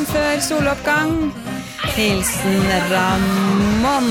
Før soloppgang. Hilsen Ramon.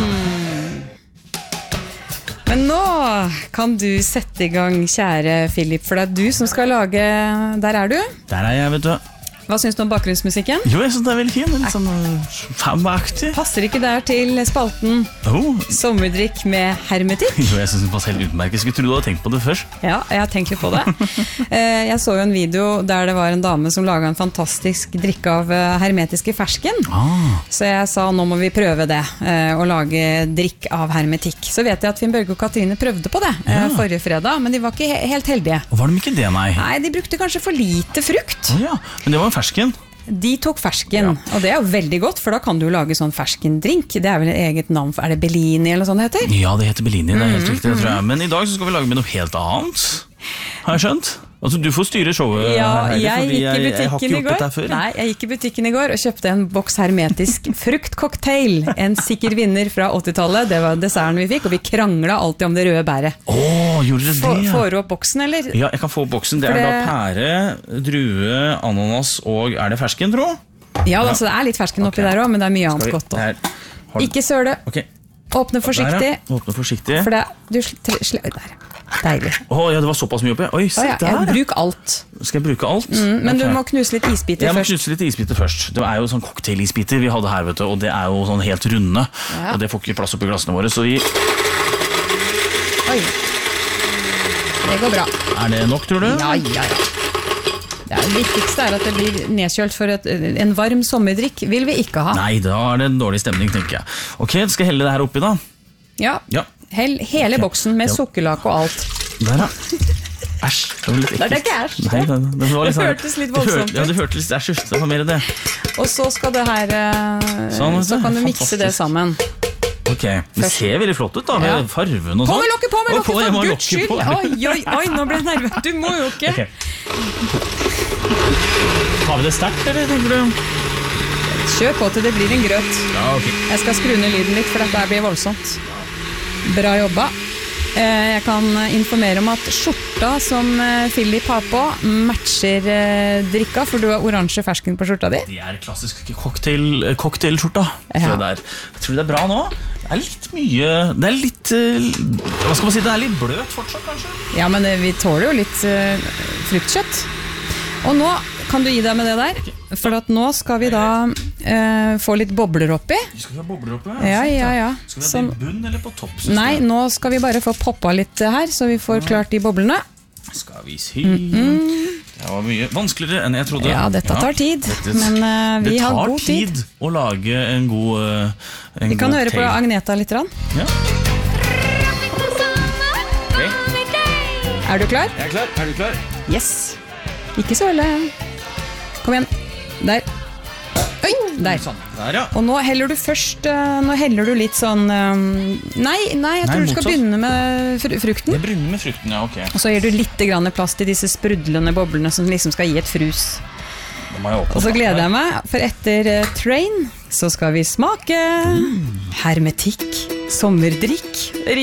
Men nå kan du sette I gang, kjære Philip, for det du som skal lage. Der du. Der jeg, vet du. Hva synes du om bakgrunnsmusikken? Jo, jeg synes det veldig fin. Litt sånn famaktig. Passer ikke der til spalten Sommerdrikk med hermetikk? Jo, jeg synes den passer helt utmerket. Skulle tro du hadde tenkt på det først. Ja, jeg har tenkt litt på det. Jeg så jo en video der det var en dame som laget en fantastisk drikke av hermetiske fersken. Så jeg sa, nå må vi prøve det, å lage drikk av hermetikk. Så vet jeg at Finn Børge og Katrine prøvde på det forrige fredag, men de var ikke helt heldige. Og var de ikke det, nei? Nei, de brukte kanskje for lite frukt. Ja, men det var jo fersken. De tok fersken, og det jo veldig godt, for da kan du lage sånn ferskendrink. Det vel et eget navn, det Bellini eller sånn det heter? Ja, det heter Bellini, det helt riktig, tror jeg. Men I dag så skal vi lage med noe helt annet. Har jeg skjønt? Altså, du får styre showet her, fordi jeg har ikke gjort dette før. Nei, jeg gikk I butikken I går og kjøpte en boks hermetisk fruktcocktail. En sikker vinner fra 80-tallet. Det var desserten vi fikk, og vi kranglet alltid om det røde bæret. Gjorde dere det? Får du opp boksen, eller? Ja, jeg kan få opp boksen. Det da pære, drue, ananas og det fersken, tro? Ja, altså det litt fersken oppi der også, men det mye annet godt også. Ikke søle. Åpne forsiktig. Åpne forsiktig. For der. Deilig. Ja, det var såpass mye oppi. Oi, se der. Bruk alt. Skal jeg bruke alt? Men du må knuse litt isbiter først. Jeg må knuse litt isbiter først. Det jo sånn cocktail-isbiter vi hadde her, vet du, og det jo sånn helt runde. Og det får ikke plass oppi glassene våre, så vi... Oi. Det går bra. Det nok, tror du? Ja. Det viktigste at det blir nedkjølt for en varm sommerdrikk vil vi ikke ha. Nei, da det en dårlig stemning, tenker jeg. Ok, skal jeg helle det her oppi da? Ja. Hell hele boksen med sukkerlake og alt. Der da. Æsj. Det ikke æsj. Nei, det hørtes litt voldsomt ut. Ja, det hørtes litt æsj ut. Det var mer det. Og så skal det her... så kan du mikse det sammen. Ok, det ser veldig flott ut da, med farven og sånn. På med lokket, for Guds skyld! Oi, nå ble jeg nervøs. Du må jo ikke. Har vi det sterkt, eller tenker du? Kjør på til det blir en grøt. Jeg skal skru ned lyden litt, for dette blir voldsomt. Bra jobba. Jeg kan informere om at skjorta som Philip har på matcher drikka, for du har oransje fersken på skjorta di. Det klassisk cocktailskjorta. Jeg tror det bra nå. Det litt mye, det litt, hva skal man si, det litt bløt fortsatt kanskje? Ja, men vi tåler jo litt fruktkjøtt. Og nå kan du gi deg med det der, for at nå skal vi da få litt bobler oppi. Skal vi ha bobler oppi? Ja. Skal vi ha det I bunn eller på topp? Nei, nå skal vi bare få poppa litt her, så vi får klart de boblene. Skal vi si... Det var mye vanskeligere enn jeg trodde. Ja, dette tar tid, men vi har god tid. Det tar tid å lage en god Vi kan høre på Agneta litt. Ja. Du klar? Jeg klar. Du klar? Yes. Ikke søle. Kom igjen. Der. Oi, der. Og nå heller du først, nå heller du litt sånn, nei, jeg tror du skal begynne med frukten. Jeg begynner med frukten, ja, ok. Og så gir du litt grann plass til disse sprudlende boblene som liksom skal gi et frus. Og så gleder jeg meg, for etter Train så skal vi smake hermetikk, sommerdrikk.